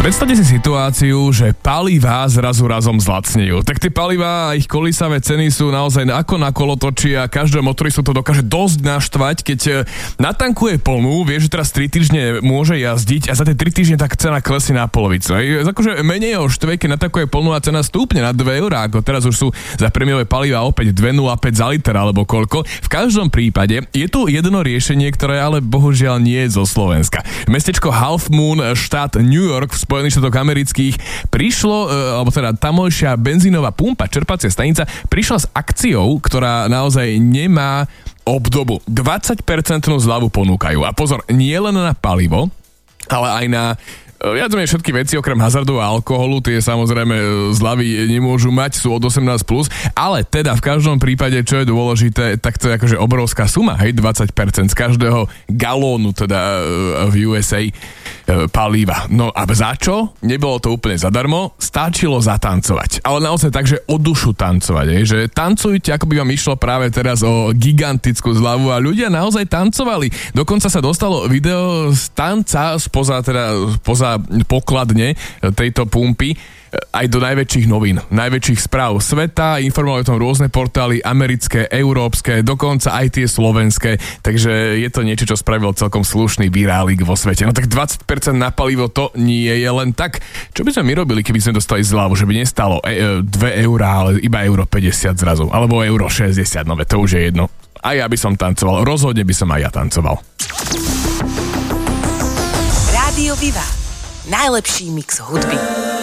Predstavte si situáciu, že palivá zrazu razom zlacnejú. Tak tie palivá a ich kolísavé ceny sú naozaj ako na kolotoči a každého motoristu to dokáže dosť naštvať, keď natankuje plnú, vie, že teraz 3 týždne môže jazdiť a za tie 3 týždne tak cena klesne na polovicu. Akože menej o štve, keď natankuje plnú a cena stúpne na 2 eurá, ako teraz už sú za prémiové palivá opäť 2,05 za liter alebo koľko. V každom prípade je tu jedno riešenie, ktoré ale bohužiaľ nie je zo Slovenska. Mestečko Half Moon, štát New York v Spojených štátoch amerických prišlo, alebo teda tamojšia benzínová pumpa, čerpacia stanica, prišla s akciou, ktorá naozaj nemá obdobu. 20% zľavu ponúkajú. A pozor, nie len na palivo, ale aj na viac menej všetky veci okrem hazardu a alkoholu, tie samozrejme zľavy nemôžu mať, sú od 18+, ale teda v každom prípade, čo je dôležité, tak to je akože obrovská suma, hej, 20% z každého galónu teda v USA palíva. No a za čo? Nebolo to úplne zadarmo, stačilo zatancovať. Ale naozaj tak, že o dušu tancovať, že tancujte, ako by vám išlo práve teraz o gigantickú zľavu a ľudia naozaj tancovali. Dokonca sa dostalo video z tanca spoza pokladne tejto pumpy aj do najväčších novín, najväčších správ sveta, informovali o tom rôzne portály, americké, európske, dokonca aj tie slovenské, takže je to niečo, čo spravilo celkom slušný virálik vo svete. No tak 20% na palivo to nie je len tak. Čo by sme my robili, keby sme dostali zľavu, že by nestalo 2 eurá, ale iba euro 50 zrazu, alebo euro 60, no to už je jedno. A ja by som tancoval, rozhodne by som aj ja tancoval. Rádio Viva. Najlepší mix hudby.